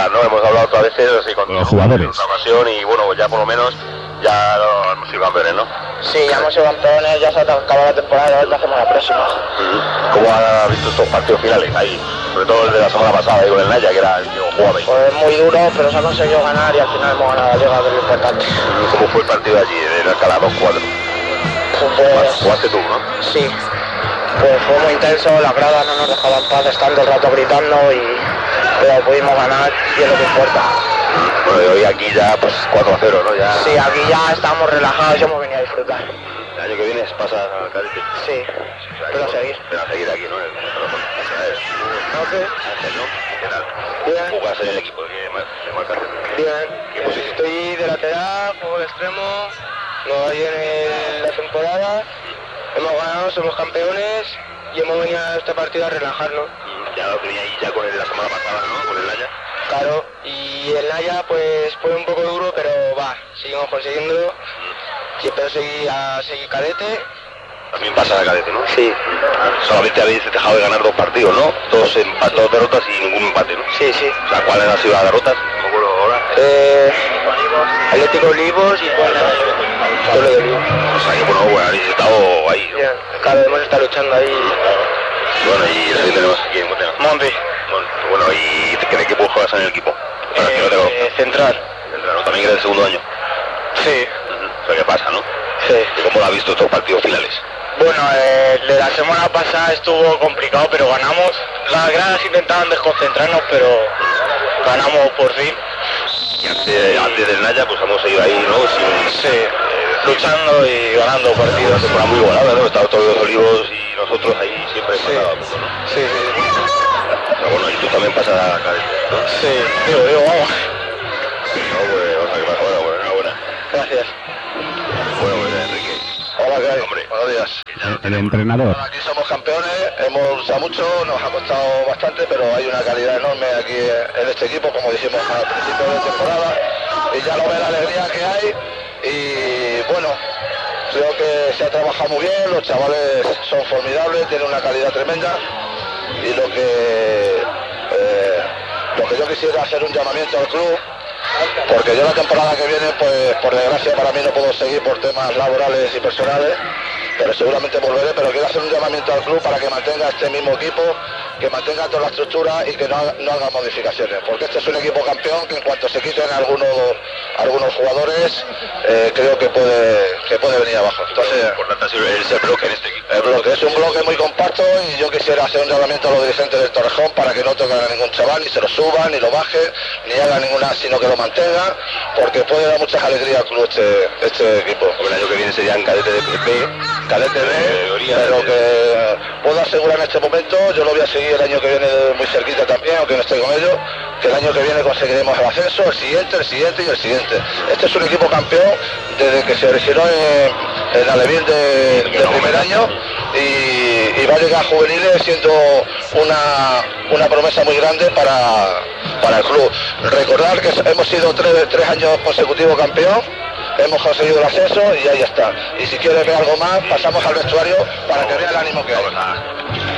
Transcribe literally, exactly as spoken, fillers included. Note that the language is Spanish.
hablar, ¿no? Hemos hablado otras veces así con los jugadores. En otra ocasión y bueno, ya por lo menos ya no, hemos sido campeones, ¿no? Sí, ya hemos sido campeones, ya se ha acabado la temporada y a ver qué hacemos la próxima. ¿Cómo has visto estos partidos finales ahí? Sobre todo el de la semana pasada ahí con el Naya, que era el que jugaba ahí. Pues muy duro, pero se ha conseguido ganar y al final hemos ganado la liga, que es lo importante. ¿Cómo fue el partido allí, en Alcalá, dos cuatro? Pues, jugaste tú, ¿no? Sí. Pues fue muy intenso, las gradas no nos dejaban paz, estando el rato gritando y pero pudimos ganar y es lo que importa. Bueno, y hoy aquí ya pues cuatro a cero, ¿no? Ya... Sí, aquí ya estamos relajados y hemos venido a disfrutar. El año que viene pasa a cadete. Sí, pero a seguir. Pero a seguir aquí, ¿no? El, ¿No qué? ¿no? ¿Qué tal? Bien. ¿Jugás en el equipo de marcaste? Bien. Pues estoy de lateral, juego de extremo, no hay en la temporada. Hemos ganado, somos campeones y hemos venido a este partido a relajarnos. Ya lo tenía ahí ya con el de la semana pasada, ¿no? Con el Naya. Claro, y el Naya pues fue un poco duro, pero va, seguimos consiguiéndolo. Siempre seguí a seguir cadete. También pasa a cadete, ¿no? Sí. Solamente habéis dejado de ganar dos partidos, ¿no? Dos empates, dos derrotas y ningún empate, ¿no? Sí, sí. O sea, ¿cuáles han sido las derrotas? No me acuerdo ahora. Eh, Atlético Olivos y bueno, Pueblo de Olivos. O sea, que bueno, bueno, habéis estado ahí, ¿no? Bien. Claro, hemos estado luchando ahí. Bueno, y el siguiente tenemos aquí en Monte. Monte. Bueno, ¿y qué equipo juegas en el equipo? Para Eh, que no te eh, central. Central, ¿no? También eres de segundo año. Sí. O sea, ¿qué pasa, no? Sí. ¿Y cómo lo has visto estos partidos finales? Bueno, eh, de la semana pasada estuvo complicado, pero ganamos. Las gradas intentaban desconcentrarnos, pero ganamos por fin. Y antes, antes del Naya, pues hemos ido ahí, ¿no? Sin, sí, eh, luchando y ganando partidos. Una temporada muy igualada, ¿no? Estaban todos los Olivos y nosotros ahí siempre sí. pasábamos, ¿no? Sí, sí. Pero bueno, y tú también pasas a cadete, ¿no? Sí, digo, digo, vamos. No, pues, o sea, que pasa, bueno, enhorabuena. Gracias. Bueno, pues, Enrique. Hola, ¿qué hay? Hombre. Buenos días. El entrenador. Aquí somos campeones, hemos luchado mucho, nos ha costado bastante, pero hay una calidad enorme aquí en este equipo, como dijimos al principio de temporada, y ya lo ve la alegría que hay, y bueno, creo que se ha trabajado muy bien, los chavales son formidables, tienen una calidad tremenda, y lo que, eh, lo que yo quisiera hacer un llamamiento al club, porque yo la temporada que viene, pues por desgracia para mí no puedo seguir por temas laborales y personales, pero seguramente volveré, pero quiero hacer un llamamiento al club para que mantenga este mismo equipo, que mantenga toda la estructura y que no haga, no haga modificaciones, porque este es un equipo campeón que en cuanto se quiten algunos algunos jugadores, eh, creo que puede que puede venir abajo. Entonces, lo importante es el bloque en este equipo. El bloque es un bloque muy compacto y yo quisiera hacer un llamamiento a los dirigentes del Torrejón para que no toquen a ningún chaval, ni se lo suban, ni lo bajen, ni hagan ninguna, sino que lo mantengan, porque puede dar muchas alegrías al club este, este equipo. El año que viene serían cadete de B, cadete B, teoría, pero de... que puedo asegurar en este momento, yo lo voy a seguir el año que viene muy cerquita también, aunque no estoy con ellos, que el año que viene conseguiremos el ascenso, el siguiente, el siguiente y el siguiente. Este es un equipo campeón desde que se originó en, en Alevín de, de primer año y, y va a llegar a juveniles siendo una, una promesa muy grande para, para el club. Recordar que hemos sido tres, tres años consecutivos campeón, hemos conseguido el ascenso y ahí está. Y si quieres ver algo más, pasamos al vestuario para que vea el ánimo que hay.